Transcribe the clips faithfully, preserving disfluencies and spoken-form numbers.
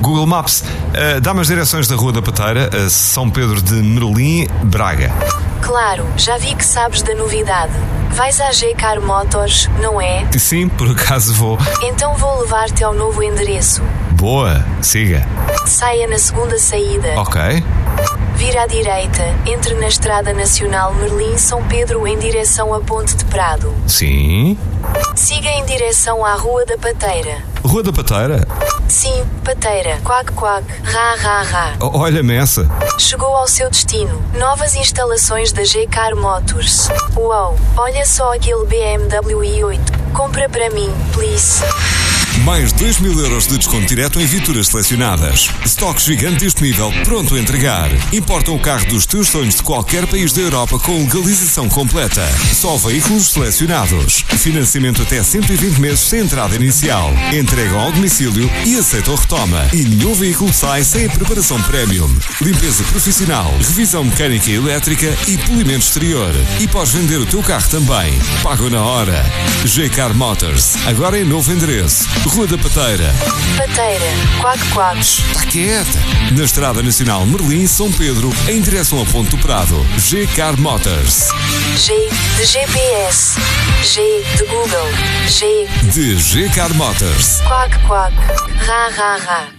Google Maps. Uh, dá-me as direções da Rua da Pateira, uh, São Pedro de Merlim, Braga. Claro, já vi que sabes da novidade. Vais à G-Car Motors, não é? Sim, por acaso vou. Então vou levar-te ao novo endereço. Boa, siga. Saia na segunda saída. Ok. Vira à direita, entre na Estrada Nacional Merlim-São Pedro em direção a Ponte de Prado. Sim. Siga em direção à Rua da Pateira. Rua da Pateira? Sim, Pateira. Quack, quack. Rá, rá, rá. O- Olha-me essa. Chegou ao seu destino. Novas instalações da G-Car Motors. Uau, olha só aquele B M W i oito. Compra para mim, please. Mais dois mil euros de desconto direto em viaturas selecionadas. Estoque gigante disponível, pronto a entregar. Importam o carro dos teus sonhos de qualquer país da Europa com legalização completa. Só veículos selecionados. Financiamento até cento e vinte meses sem entrada inicial. Entregam ao domicílio e aceitam retoma. E nenhum veículo sai sem a preparação premium. Limpeza profissional, revisão mecânica e elétrica e polimento exterior. E podes vender o teu carro também. Pagam na hora. G-Car Motors. Agora em novo endereço. Rua da Pateira. Pateira. Quack, quack. Está quieta. Na Estrada Nacional Merlim, São Pedro, em direção a Ponte do Prado. G-Car Motors. G de G P S. G de Google. G De G-Car Motors. Quack, quack. Rá, rá, rá.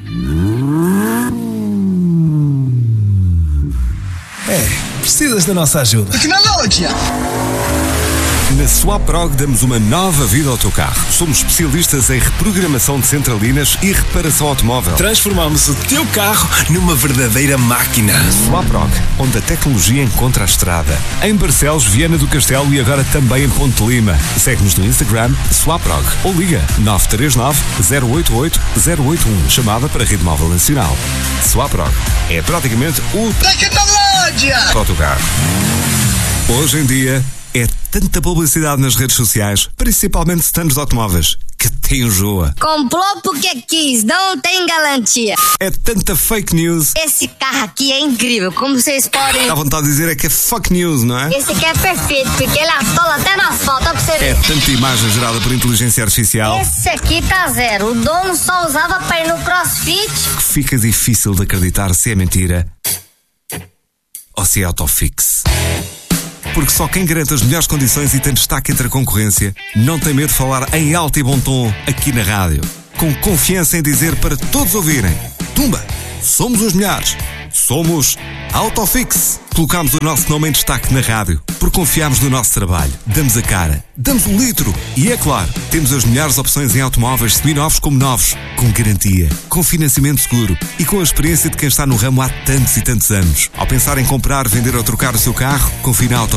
É, precisas da nossa ajuda. Tecnologia! Na Swaprog damos uma nova vida ao teu carro. Somos especialistas em reprogramação de centralinas e reparação automóvel. Transformamos o teu carro numa verdadeira máquina. Swaprog, onde a tecnologia encontra a estrada. Em Barcelos, Viana do Castelo e agora também em Ponte Lima. Segue-nos no Instagram Swaprog ou liga nove três nove, zero oito oito, zero oito um. Chamada para a Rede Móvel Nacional. Swaprog é praticamente o Tecnologia! para o teu carro. Hoje em dia é tanta publicidade nas redes sociais, principalmente stands de automóveis, que te enjoa. Comprou porque quis, não tem garantia. É tanta fake news. Esse carro aqui é incrível, como vocês podem... Dá vontade de dizer é que é fuck news, não é? Esse aqui é perfeito, porque ele atola até na asfalto, ó pra você É ver. tanta imagem gerada por inteligência artificial Esse aqui tá zero, o dono só usava pra ir no crossfit. que fica difícil de acreditar se é mentira ou se é autofix. Porque só quem garante as melhores condições e tem destaque entre a concorrência não tem medo de falar em alto e bom tom aqui na rádio. Com confiança em dizer para todos ouvirem: Tumba, somos os melhores. Somos Autofix. Colocamos o nosso nome em destaque na rádio porque confiamos no nosso trabalho. Damos a cara, damos o litro e, é claro, temos as melhores opções em automóveis seminovos como novos, com garantia, com financiamento seguro e com a experiência de quem está no ramo há tantos e tantos anos. Ao pensar em comprar, vender ou trocar o seu carro, confie na Auto